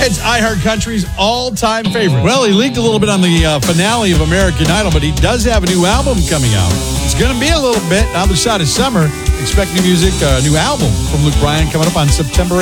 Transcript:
It's iHeart Country's all-time favorite. Well, he leaked a little bit on the finale of American Idol, but he does have a new album coming out. It's going to be a little bit on the side of summer. Expect new music, a new album from Luke Bryan coming up on September